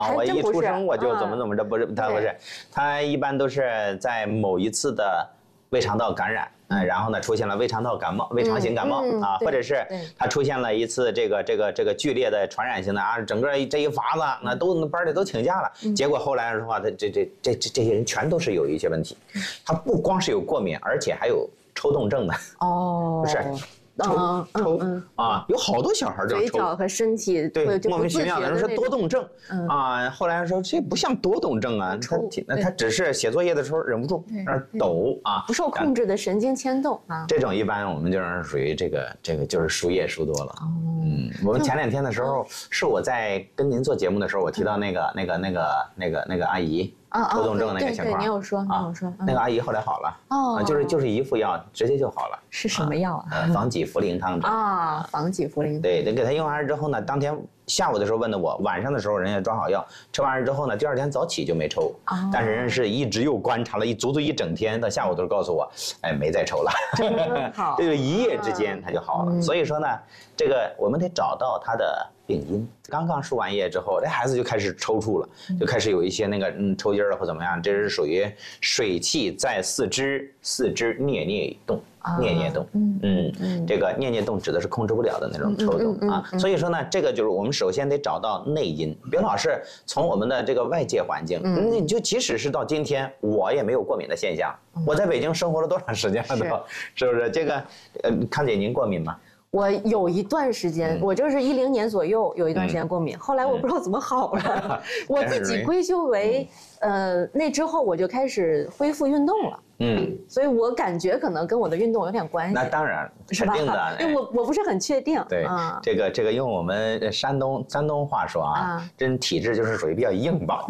我一出生我就怎么着，不是，他不是，他一般都是在某一次的胃肠道感染，然后呢出现了胃肠道感冒、胃肠型感冒啊，或者是他出现了一次这个剧烈的传染性的啊，整个这一法子那班里都请假了，结果后来的话，他这些人全都是有一些问题，他不光是有过敏，而且还有抽动症的不是。抽啊，有好多小孩这样抽， 嘴角和身体对莫名其妙的，说多动症啊，后来说这不像多动症啊，他只是写作业的时候忍不住那抖啊， 不受控制的神经牵动啊， 这种一般我们就是属于这个就是输液输多了。我们前2天的时候是我在跟您做节目的时候，我提到那个阿姨。抽动症那个情况， 你有说， 那个阿姨后来好了，就是一副药直接就好了。 是什么药啊？ 防己茯苓汤啊，防己茯苓。 对，给他用完之后呢，当天下午的时候问的我，晚上的时候人家装好药，吃完之后呢，第2天早起就没抽，但是人是一直又观察了足足1整天，到下午都告诉我，哎，没再抽了。 好， 这个一夜之间他就好了。所以说呢，这个我们得找到他的病因。刚刚输完液之后，这孩子就开始抽搐了，就开始有一些那个抽筋了或怎么样，这是属于水气在四肢捏动。这个捏动指的是控制不了的那种抽动啊，所以说呢，这个就是我们首先得找到内因，别老是从我们的这个外界环境，你就即使是到今天，我也没有过敏的现象，我在北京生活了多长时间了都，是不是？这个康姐您过敏吗？ 我有一段时间，我就是10年左右有一段时间过敏，后来我不知道怎么好了，我自己归咎为，那之后我就开始恢复运动了。所以我感觉可能跟我的运动有点关系。 那当然，肯定的。 因为我不是很确定。 对，这个用我们山东话说啊，这体质就是属于比较硬吧，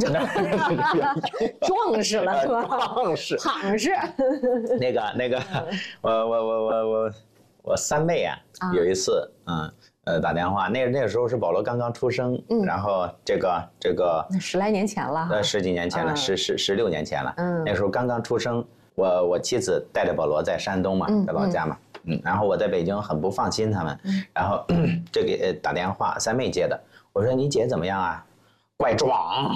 壮实了是吧？ 壮实， 胖实。 那个，我三妹啊，有一次打电话，那个时候是保罗刚刚出生，然后这个 10来年前了， 十几年前了，16年前了，那时候刚刚出生。我妻子带着保罗在山东嘛，在老家嘛，然后我在北京很不放心他们，然后这给打电话，三妹接的，我说你姐怎么样啊？怪壮，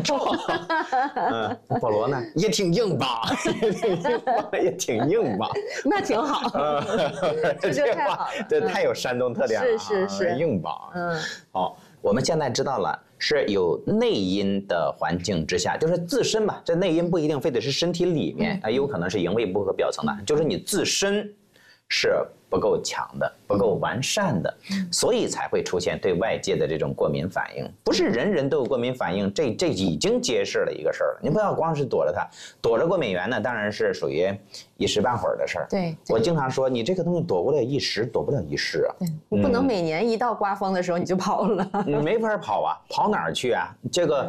保罗呢也挺硬吧，也挺硬吧， 那挺好，这就太好了， 这太有山东特点了， 是硬吧，好，我们现在知道了。是有内因的环境之下，就是自身吧，这内因不一定非得是身体里面，也有可能是营卫部和表层的，就是你自身是不够强的，不够完善的，所以才会出现对外界的这种过敏反应。不是人人都有过敏反应，这已经揭示了一个事儿了。你不要光是躲着它，躲着过敏源呢，当然是属于一时半会儿的事儿。 对， 我经常说，你这个东西躲不了一时，躲不了一世啊。 对，不能每年一到刮风的时候你就跑了。 你没法跑啊，跑哪儿去啊？这个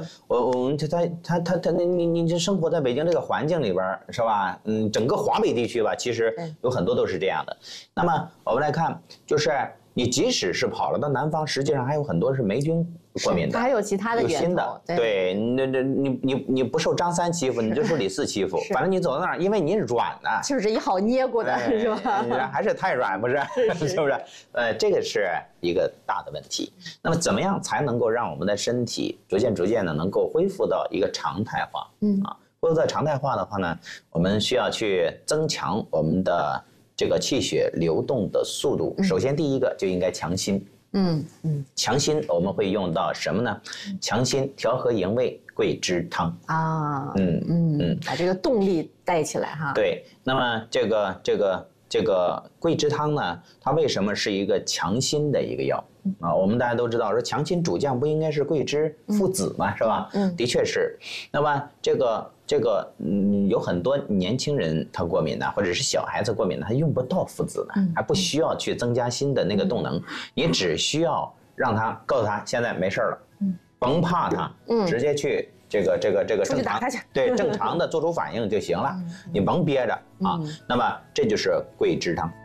你这生活在北京这个环境里边是吧？整个华北地区吧，其实有很多都是这样的。那么我们来看，就是你即使是跑了到南方，实际上还有很多是霉菌过敏的， 它还有其他的源头。 对，你不受张三欺负，你就受李四欺负，反正你走到那儿，因为你软呐， 就是一好捏过的，是吧？ 还是太软，不是？是不是？这个是一个大的问题。那么怎么样才能够让我们的身体逐渐的能够恢复到一个常态化？恢复到常态化的话呢，我们需要去增强我们的这个气血流动的速度。首先第一个就应该强心。强心我们会用到什么呢？强心调和营卫桂枝汤啊， 把这个动力带起来哈。 对，那么这个桂枝汤呢，它为什么是一个强心的一个药啊？我们大家都知道，说强心主将不应该是桂枝附子嘛，是吧？的确是。那么这个有很多年轻人他过敏的，或者是小孩子过敏的，他用不到附子的，还不需要去增加新的那个动能，你只需要让他告诉他现在没事了，甭怕他，直接去这个正常，对正常的做出反应就行了，你甭憋着啊。那么这就是桂枝汤。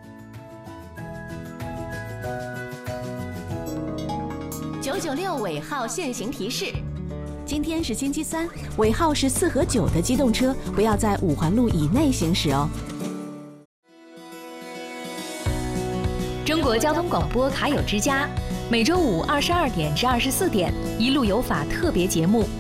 996尾号限行提示。今天是星期3，尾号是4和9的机动车不要在5环路以内行驶哦。 中国交通广播卡友之家， 每周五22点至24点，一路有法特别节目